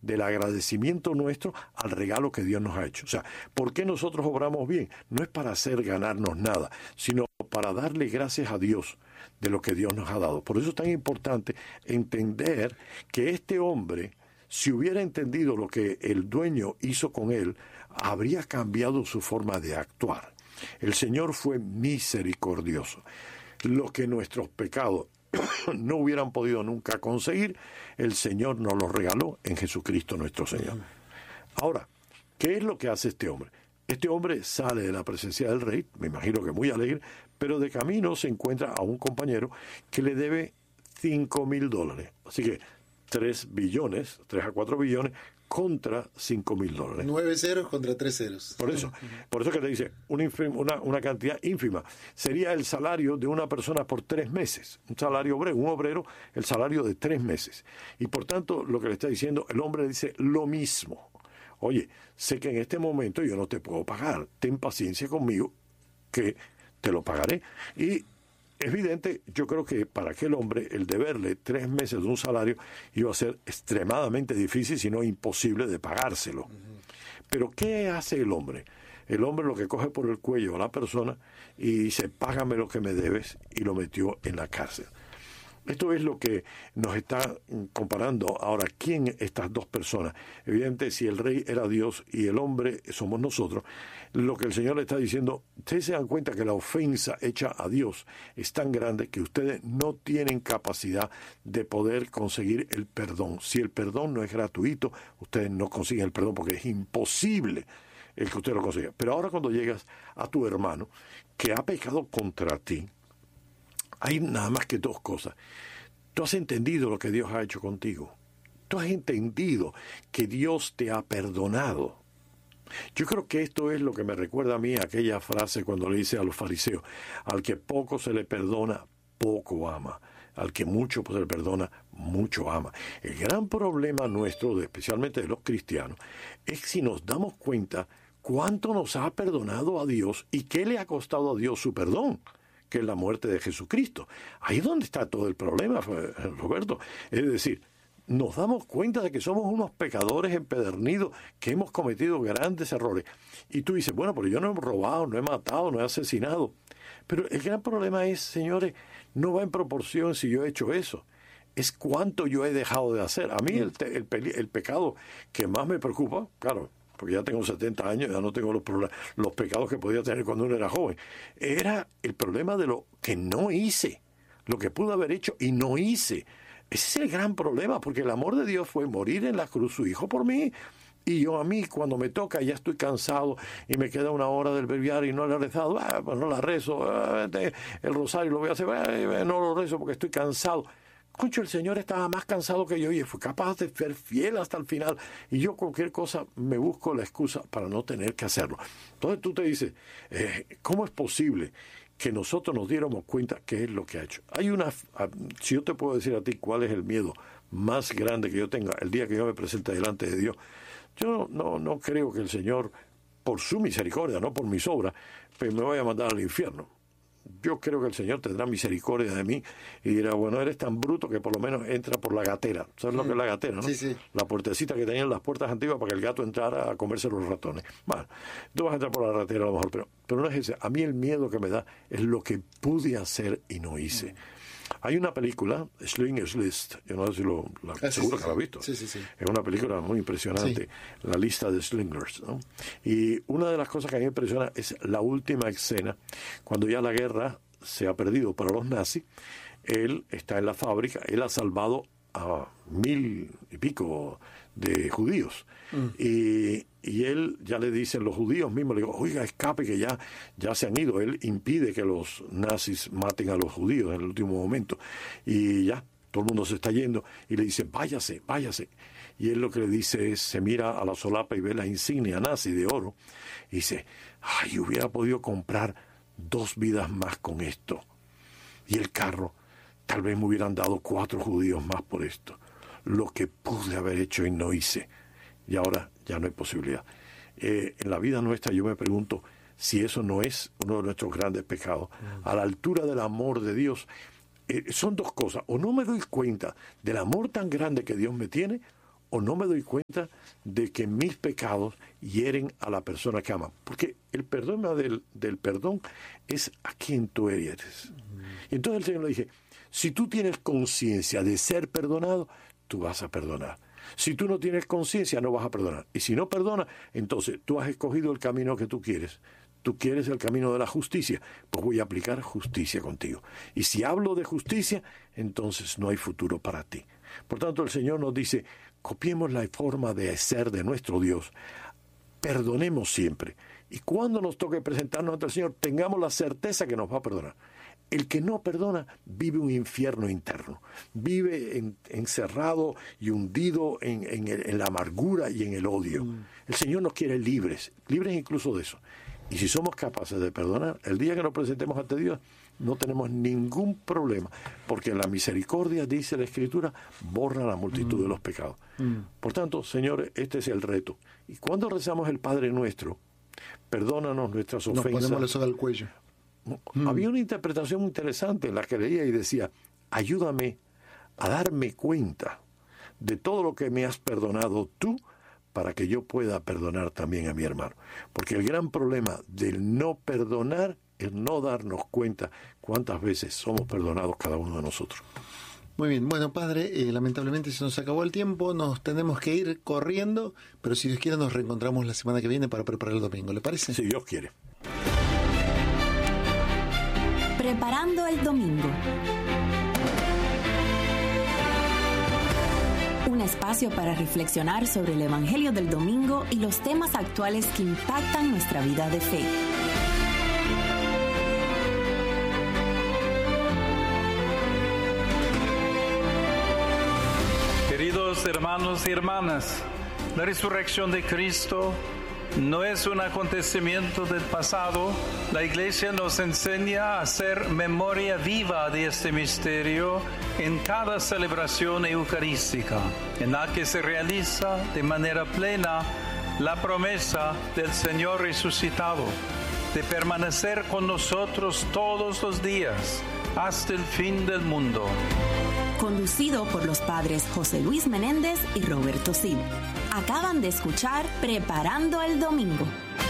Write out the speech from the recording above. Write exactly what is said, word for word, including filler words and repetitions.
del agradecimiento nuestro al regalo que Dios nos ha hecho. O sea, ¿por qué nosotros obramos bien? No es para hacer ganarnos nada, sino para darle gracias a Dios de lo que Dios nos ha dado. Por eso es tan importante entender que este hombre, si hubiera entendido lo que el dueño hizo con él, habría cambiado su forma de actuar. El Señor fue misericordioso. Lo que nuestros pecados no hubieran podido nunca conseguir, el Señor nos lo regaló en Jesucristo nuestro Señor. Ahora, ¿qué es lo que hace este hombre? Este hombre sale de la presencia del rey, me imagino que muy alegre, pero de camino se encuentra a un compañero que le debe cinco mil dólares. Así que tres billones, tres a cuatro billones contra cinco mil dólares. Nueve ceros contra tres ceros. Por eso, por eso que te dice una, ínfima, una, una cantidad ínfima. Sería el salario de una persona por tres meses. Un salario obrero, un obrero, el salario de tres meses. Y por tanto, lo que le está diciendo, el hombre dice lo mismo. Oye, sé que en este momento yo no te puedo pagar. Ten paciencia conmigo, que te lo pagaré. Y evidente, yo creo que para aquel hombre el deberle tres meses de un salario iba a ser extremadamente difícil, si no imposible, de pagárselo. Uh-huh. Pero ¿qué hace el hombre? El hombre lo que coge por el cuello a la persona y dice, págame lo que me debes, y lo metió en la cárcel. Esto es lo que nos está comparando ahora. ¿Quién estas dos personas? Evidente, si el rey era Dios y el hombre somos nosotros, lo que el Señor le está diciendo, ustedes se dan cuenta que la ofensa hecha a Dios es tan grande que ustedes no tienen capacidad de poder conseguir el perdón. Si el perdón no es gratuito, ustedes no consiguen el perdón porque es imposible el que usted lo consiga. Pero ahora cuando llegas a tu hermano que ha pecado contra ti, hay nada más que dos cosas. Tú has entendido lo que Dios ha hecho contigo. Tú has entendido que Dios te ha perdonado. Yo creo que esto es lo que me recuerda a mí aquella frase cuando le dice a los fariseos, al que poco se le perdona, poco ama. Al que mucho se le perdona, mucho ama. El gran problema nuestro, especialmente de los cristianos, es si nos damos cuenta cuánto nos ha perdonado a Dios y qué le ha costado a Dios su perdón, que es la muerte de Jesucristo. Ahí es donde está todo el problema, Roberto. Es decir, nos damos cuenta de que somos unos pecadores empedernidos, que hemos cometido grandes errores. Y tú dices, bueno, pero yo no he robado, no he matado, no he asesinado. Pero el gran problema es, señores, no va en proporción si yo he hecho eso. Es cuánto yo he dejado de hacer. A mí el, el, el pecado que más me preocupa, claro, porque ya tengo setenta años, ya no tengo los, los pecados que podía tener cuando uno era joven, era el problema de lo que no hice, lo que pude haber hecho y no hice. Ese es el gran problema, porque el amor de Dios fue morir en la cruz su Hijo por mí. Y yo a mí, cuando me toca, ya estoy cansado y me queda una hora del breviario y no le he rezado, ah, pues no la rezo, ah, el rosario lo voy a hacer, ah, no lo rezo porque estoy cansado. Concho, el Señor estaba más cansado que yo y fue capaz de ser fiel hasta el final. Y yo cualquier cosa me busco la excusa para no tener que hacerlo. Entonces tú te dices, eh, ¿cómo es posible que nosotros nos diéramos cuenta qué es lo que ha hecho? Hay una, si yo te puedo decir a ti cuál es el miedo más grande que yo tenga el día que yo me presente delante de Dios, yo no, no creo que el Señor, por su misericordia, no por mis obras, pues me vaya a mandar al infierno. Yo creo que el Señor tendrá misericordia de mí y dirá, bueno, eres tan bruto que por lo menos entra por la gatera. ¿Sabes mm. lo que es la gatera, no? Sí, sí. La puertecita que tenían las puertas antiguas para que el gato entrara a comerse los ratones. Bueno, tú vas a entrar por la gatera a lo mejor, pero, pero no es ese. A mí el miedo que me da es lo que pude hacer y no hice. Mm. Hay una película, Schindler's List, yo no sé si lo, la, ah, sí, seguro sí, que la has visto. Sí, sí, sí. Es una película muy impresionante, sí. La lista de Schindler, ¿no? Y una de las cosas que a mí me impresiona es la última escena, cuando ya la guerra se ha perdido para los nazis. Él está en la fábrica, él ha salvado a mil y pico de judíos. Mm. Y, y él ya le dicen los judíos mismos, le digo, oiga, escape que ya, ya se han ido. Él impide que los nazis maten a los judíos en el último momento. Y ya, todo el mundo se está yendo y le dice, váyase, váyase. Y él lo que le dice es, se mira a la solapa y ve la insignia nazi de oro y dice, ay, hubiera podido comprar dos vidas más con esto. Y el carro, tal vez me hubieran dado cuatro judíos más por esto. Lo que pude haber hecho y no hice. Y ahora ya no hay posibilidad. Eh, en la vida nuestra yo me pregunto si eso no es uno de nuestros grandes pecados. Mm. A la altura del amor de Dios, eh, son dos cosas. O no me doy cuenta del amor tan grande que Dios me tiene, o no me doy cuenta de que mis pecados hieren a la persona que ama. Porque el problema del, del perdón es a quien tú eres. Y entonces el Señor le dije, si tú tienes conciencia de ser perdonado, tú vas a perdonar. Si tú no tienes conciencia, no vas a perdonar. Y si no perdonas, entonces tú has escogido el camino que tú quieres. Tú quieres el camino de la justicia, pues voy a aplicar justicia contigo. Y si hablo de justicia, entonces no hay futuro para ti. Por tanto, el Señor nos dice, copiemos la forma de ser de nuestro Dios, perdonemos siempre. Y cuando nos toque presentarnos ante el Señor, tengamos la certeza que nos va a perdonar. El que no perdona vive un infierno interno, vive en, encerrado y hundido en, en, el, en la amargura y en el odio. Mm. El Señor nos quiere libres, libres incluso de eso. Y si somos capaces de perdonar, el día que nos presentemos ante Dios, no tenemos ningún problema, porque la misericordia, dice la Escritura, borra la multitud mm. de los pecados. Mm. Por tanto, señores, este es el reto. Y cuando rezamos el Padre Nuestro, perdónanos nuestras ofensas. Nos ponemos la soga al cuello. Mm. Había una interpretación muy interesante en la que leía y decía, ayúdame a darme cuenta de todo lo que me has perdonado tú, para que yo pueda perdonar también a mi hermano. Porque el gran problema del no perdonar es no darnos cuenta cuántas veces somos perdonados cada uno de nosotros. Muy bien, bueno, padre, eh, lamentablemente se nos acabó el tiempo, nos tenemos que ir corriendo, pero si Dios quiere nos reencontramos la semana que viene para preparar el domingo, ¿le parece? Si Dios quiere. Preparando el domingo. Un espacio para reflexionar sobre el Evangelio del domingo y los temas actuales que impactan nuestra vida de fe. Queridos hermanos y hermanas, la resurrección de Cristo no es un acontecimiento del pasado. La Iglesia nos enseña a hacer memoria viva de este misterio en cada celebración eucarística, en la que se realiza de manera plena la promesa del Señor resucitado de permanecer con nosotros todos los días hasta el fin del mundo. Conducido por los padres José Luis Menéndez y Roberto Cid. Acaban de escuchar Preparando el Domingo.